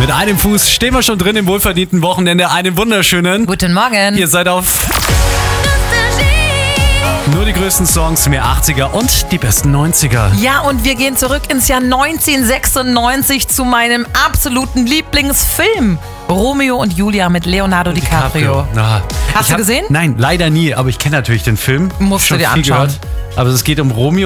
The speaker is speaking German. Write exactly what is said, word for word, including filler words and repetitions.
Mit einem Fuß stehen wir schon drin im wohlverdienten Wochenende. Einen wunderschönen Guten Morgen. Ihr seid auf nur die größten Songs, mehr achtziger und die besten neunziger. Ja, und wir gehen zurück ins Jahr neunzehnhundertsechsundneunzig zu meinem absoluten Lieblingsfilm. Romeo und Julia mit Leonardo DiCaprio. Na, Hast ich du hab, gesehen? Nein, leider nie, aber ich kenne natürlich den Film. Musst Schon du dir viel anschauen. gehört. Aber es geht um Romeo